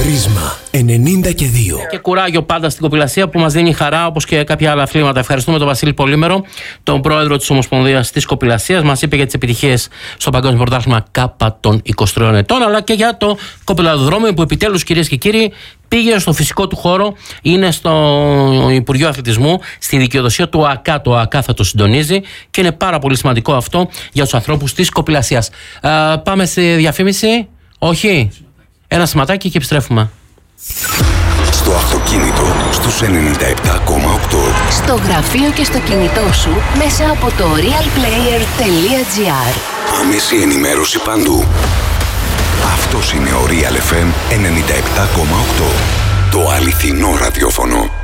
Πρίσμα 92. Και κουράγιο πάντα στην κοπηλασία που μας δίνει χαρά, όπως και κάποια άλλα αθλήματα. Ευχαριστούμε τον Βασίλη Πολύμερο, τον πρόεδρο της Ομοσπονδίας της Κοπηλασίας. Μας είπε για τις επιτυχίες στο Παγκόσμιο Πρωτάθλημα Κάπα των 23 ετών, αλλά και για το κοπηλαδοδρόμιο που επιτέλους, κυρίες και κύριοι, πήγε στο φυσικό του χώρο. Είναι στο Υπουργείο Αθλητισμού, στη δικαιοδοσία του ΟΑΚΑ. Το ΟΑΚΑ θα το συντονίζει και είναι πάρα πολύ σημαντικό αυτό για τους ανθρώπους της κοπηλασίας. Πάμε στη διαφήμιση. Όχι. Ένα σηματάκι και επιστρέφουμε. Στο αυτοκίνητο στους 97,8. Στο γραφείο και στο κινητό σου μέσα από το realplayer.gr. Άμεση ενημέρωση παντού. Αυτός είναι ο Real FM 97,8. Το αληθινό ραδιόφωνο.